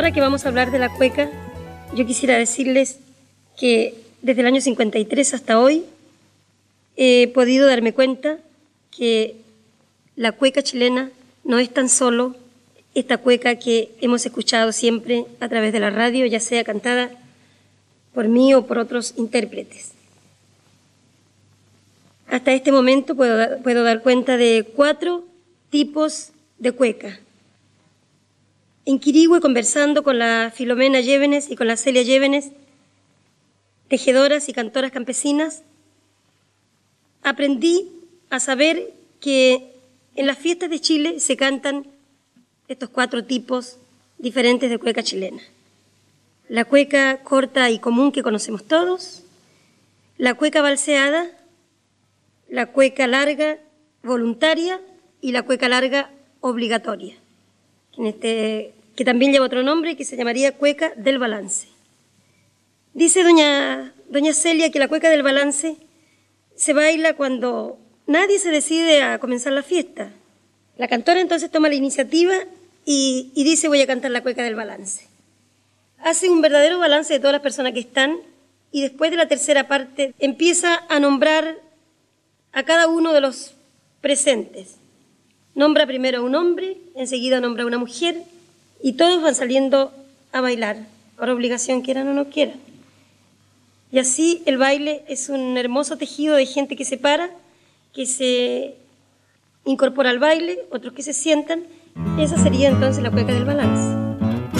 Ahora que vamos a hablar de la cueca, yo quisiera decirles que desde el año 53 hasta hoy he podido darme cuenta que la cueca chilena no es tan solo esta cueca que hemos escuchado siempre a través de la radio, ya sea cantada por mí o por otros intérpretes. Hasta este momento puedo dar cuenta de 4 tipos de cueca. En Quirihue, conversando con la Filomena Llévenes y con la Celia Llévenes, tejedoras y cantoras campesinas, aprendí a saber que en las fiestas de Chile se cantan estos 4 tipos diferentes de cueca chilena. La cueca corta y común que conocemos todos, la cueca balseada, la cueca larga voluntaria y la cueca larga obligatoria, que también lleva otro nombre que se llamaría cueca del balance. Dice doña Celia que la cueca del balance se baila cuando nadie se decide a comenzar la fiesta. La cantora entonces toma la iniciativa y dice: voy a cantar la cueca del balance. Hace un verdadero balance de todas las personas que están y después de la tercera parte empieza a nombrar a cada uno de los presentes. Nombra primero a un hombre, enseguida nombra a una mujer y todos van saliendo a bailar, por obligación, quieran o no quieran. Y así el baile es un hermoso tejido de gente que se para, que se incorpora al baile, otros que se sientan. Esa sería entonces la cueca del balance.